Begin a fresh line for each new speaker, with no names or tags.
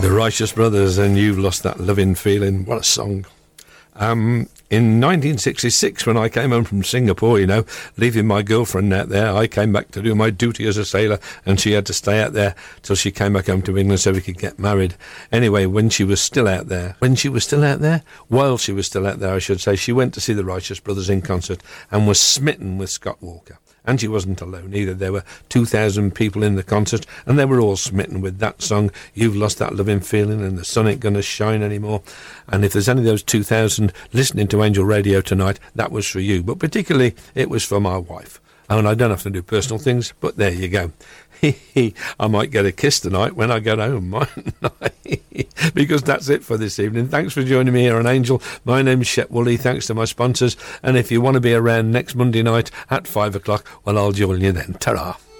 The Righteous Brothers, and You've Lost That Loving Feeling. What a song. In 1966, when I came home from Singapore, leaving my girlfriend out there, I came back to do my duty as a sailor, and she had to stay out there till she came back home to England so we could get married. Anyway, while she was still out there, I should say, she went to see the Righteous Brothers in concert and was smitten with Scott Walker. And she wasn't alone either. There were 2,000 people in the concert, and they were all smitten with that song, You've Lost That Loving Feeling, and the sun ain't gonna shine anymore. And if there's any of those 2,000 listening to Angel Radio tonight, that was for you. But particularly, it was for my wife. Oh, and I don't have to do personal things, but there you go. I might get a kiss tonight when I get home, mightn't I? Because that's it for this evening. Thanks for joining me here on Angel. My name's Shep Woolley. Thanks to my sponsors. And if you want to be around next Monday night at 5 o'clock, well, I'll join you then. Ta-ra.